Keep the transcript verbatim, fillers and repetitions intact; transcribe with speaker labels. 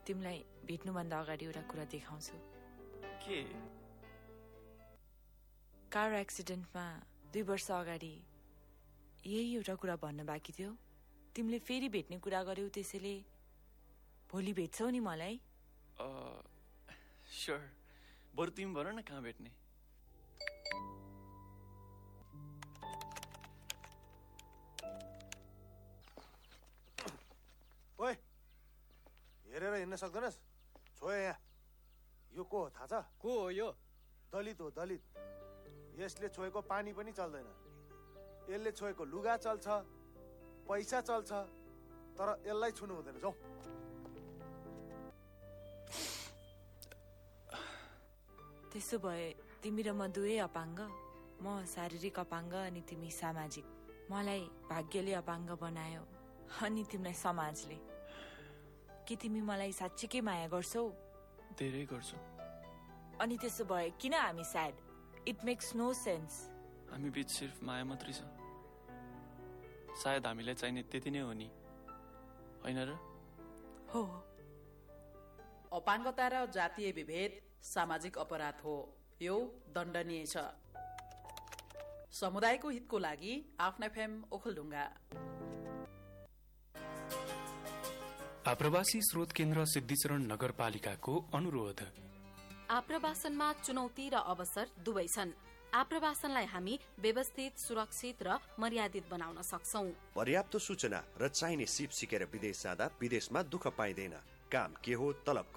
Speaker 1: तिमीलाई भेट्नुभन्दा अगाडि एउटा कुरा देखाउँछु।
Speaker 2: के?
Speaker 1: कार एक्सिडेन्टमा दुई वर्ष अगाडि यही एउटा कुरा भन्न बाँकी थियो। तिमीले फेरि भेट्ने कुरा गर्यौ, त्यसैले भोलि भेट्छौ नि मलाई?
Speaker 2: स्योर। बरु तिमी भन न कहाँ भेट्ने?
Speaker 3: ओए, हेरेर हिँड्न सक्दैनस्? छोए यहाँ। यो को हो थाहा छ?
Speaker 4: को हो यो?
Speaker 3: दलित हो, दलित। यसले छोएको पानी पनि चल्दैन। यसले छोएको लुगा चल्छ, पैसा चल्छ, तर यसलाई छुनु हुँदैन। जाऊ।
Speaker 1: त्यसो भए तिमी र म दुवै अपाङ्ग। म शारीरिक अपाङ्ग अनि तिमी सामाजिक। मलाई भाग्यले अपाङ्ग बनायो अनि तिमीलाई समाजले। के तिमी मलाई साँच्चीकै माया गर्छौ?
Speaker 2: धेरै गर्छु।
Speaker 1: अनि त्यसो भए किन हामी sad? It makes no sense.
Speaker 2: हामी बीच सिर्फ माया मात्रै छ। सायद हामीलाई चाहिने त्यति नै हो नि, होइन र?
Speaker 1: हो।
Speaker 5: अपाङ्गता र जातीय विभेद सामाजिक अपराध हो। यो दण्डनीय छ। समुदायको हितको लागि आफ्ना एफएम ओखलढुङ्गा।
Speaker 6: आप्रवासी स्रोत केन्द्र सिद्धिचरण नगरपालिकाको अनुरोध।
Speaker 7: आप्रवासनमा चुनौती र अवसर दुवै छन्। आप्रवासनलाई हामी व्यवस्थित, सुरक्षित र मर्यादित बनाउन सक्छौं।
Speaker 8: पर्याप्त सूचना र चाहिने सिप सिकेर विदेश जाँदा विदेशमा दुःख पाइँदैन। काम के हो, तलब